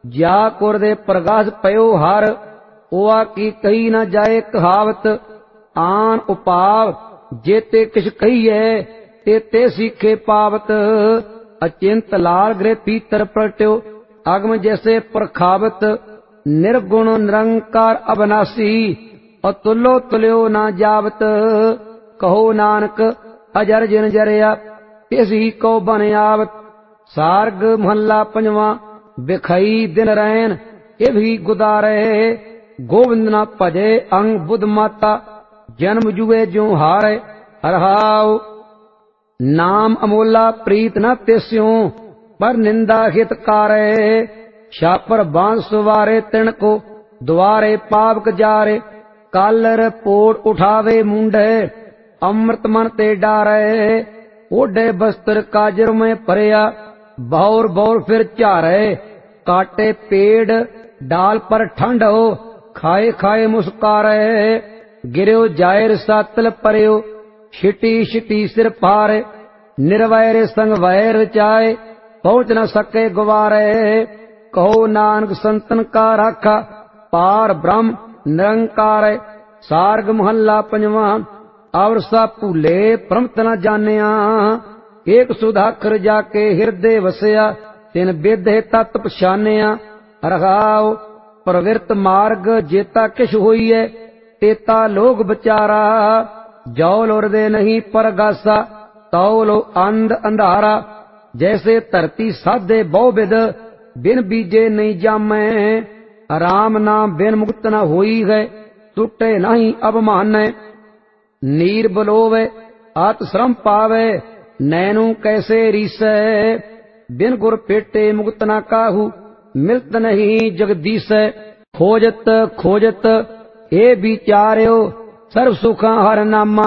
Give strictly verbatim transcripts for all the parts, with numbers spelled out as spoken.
जा कुर दे प्रगास पयो हर, ओआ की कही न जाए कहावत। आन उपाव जेते किश कहीए, ते ते सीखे पावत। अचिंत लाल गृह पीतर प्रगट्यो, अगम जैसे प्रखावत। निर्गुण निरंकार अविनाशी, अतुलो तुल्यो न जावत। कहो नानक अजर जिन जरिया, तिस ही को बन आवत। सार्ग महला पंजवा। बिखई दिन रैन ये भी गुदारे, गोविंद न भजे अंग बुध माता। जन्म जुए जो हारे हरहाओ, नाम अमोला प्रीत न त्यों, पर निंदा हितकारे। छापर बांस सुवारे तिन को, द्वारे पावक जारे। कालर पोट उठावे मुंडे, अमृत मन ते डारे। ओढ़े बस्तर काजर में परया, बौर बौर फिर चारे। काटे पेड़ डाल पर ठंड हो, खाए खाए मुस्कारे। गिरो जायर सातल परयो, छिटी छिटी सिर पारे। निर्वैर संग वैर रचाए, पहुंच न सके गुवारे। कहो नानक संतन का राखा, पार ब्रह्म निरंकार। सार्ग महला पंजवा। और सा भूले प्रमत न जानिया, एक सुधाकर जाके हृदय वसया। तिन बेदे तत् पछानिया, रखाओ प्रवृत्त मार्ग जेता किश होईए। तेता लोग बचारा, जो लोरदे नहीं परगासा। तौ लो अंध अंधारा, जैसे धरती साधे बहुविद। बिन बीजे नहीं जामे, राम नाम बिन मुक्त न होई है। टूटे नहीं अब माने, नीर बलोवे आत श्रम पावे। नैनू कैसे रीसै, बिन गुर पेटे मुक्त न काहू। मिलत नहीं जगदीश, खोजत खोजत ए विचार्यो। सर्व सुख हर नामा,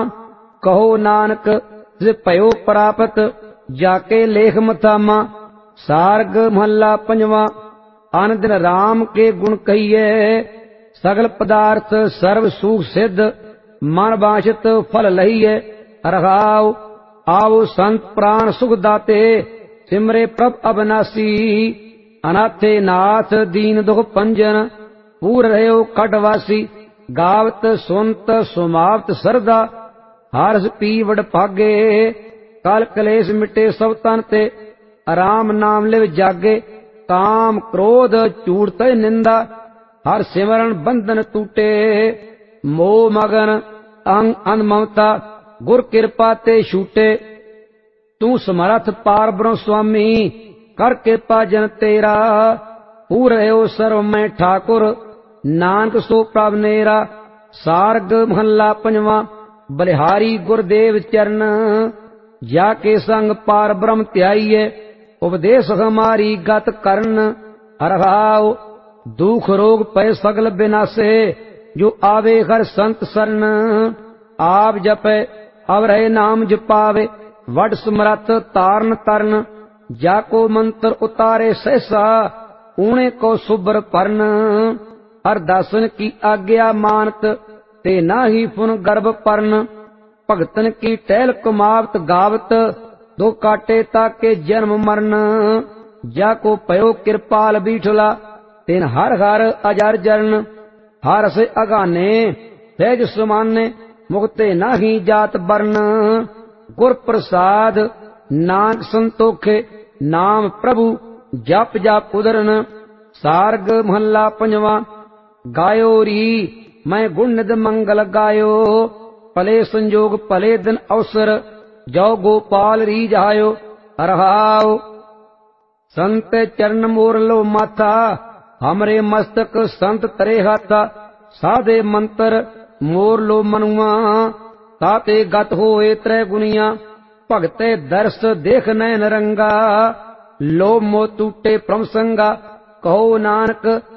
कहो नानक जे भयो प्राप्त। जाके लेख मथामा। सार्ग महला पंजवा। आन दिन राम के गुण कहिए, सगल पदार्थ सर्व सुख सिद्ध। मन बांछित फल लहिए, रखाओ आओ संत प्राण सुख दाते। सिमरे प्रभ अविनाशी, अनाथे नाथ दीन दुख पंजन। पूर रहो कटवासी, गावत सुनत सुमावत सरदा। हर्ष पीवड़ भागे, काल कलेश मिटे सब तन ते। राम नाम लिव जागे, काम क्रोध चूड़त निंदा। हर सिमरन बंधन टूटे, मोह मगन अंग अनममता। गुर कृपा ते छूटे, तू समर्थ पार ब्रह्म स्वामी। कर कृपा जन तेरा, पूर हो सर्व में ठाकुर। नानक सो प्रभ नेरा। सार्ग महला पंजवा। बलिहारी गुरदेव चरण, जाके संग पार ब्रह्म ध्याइए। उपदेश हमारी गत करन, रखाओ दुख रोग पै सगल विनाशे। जो आवे हर संत शरण, आप जपे अब रहे नाम जपावे। वड समरथ तारन तरन, जाको मंत्र उतारे सहसा। ऊणे को सुबर परन, हर दासन की आज्ञा मानत। ते नाही फुन गर्भ परन, भगतन की टहल कुमावत गावत। दो काटे ताके जन्म मरण, जाको पयो कृपाल बीठला। तिन हर हर अजर जरन, हर से अगाने सहज समाने। मुक्ते नाही जात बरन, गुर प्रसाद नानक संतोखे। नाम प्रभु जप जाप उदरन। सार्ग महला पंजवा। गायो री मैं गुण निध मंगल गायो। भले संजोग भले दिन अवसर, जो गोपाल री जायो। रहाओ संत चरण मोर लो माथा। हमरे मस्तक संत तरे हाथा। साधे मंत्र मोर लो मनुआ। ताते गत होए त्रै गुनिया। भगते दर्श देख नैन रंगा। लो मो टूटे प्रमसंगा। कहो नानक